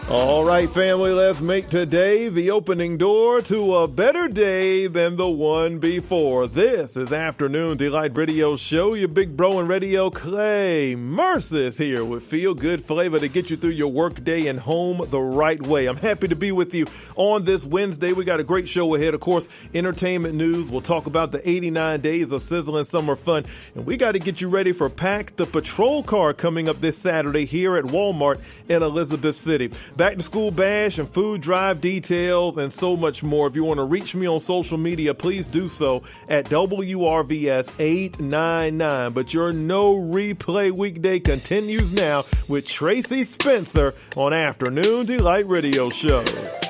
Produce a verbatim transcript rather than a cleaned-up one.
All right, family, let's make today the opening door to a better day than the one before. This is Afternoon Delight Radio Show. Your big bro in radio, Clay Mercis, here with Feel Good Flavor to get you through your work day and home the right way. I'm happy to be with you on this Wednesday. We got a great show ahead. Of course, entertainment news. We'll talk about the eighty-nine days of sizzling summer fun. And we got to get you ready for Pack the Patrol Car coming up this Saturday here at Walmart in Elizabeth City. Back to school bash and food drive details and so much more. If you want to reach me on social media, please do so at W R V S eight nine nine. But your No Replay weekday continues now with Tracy Spencer on Afternoon Delight Radio Show.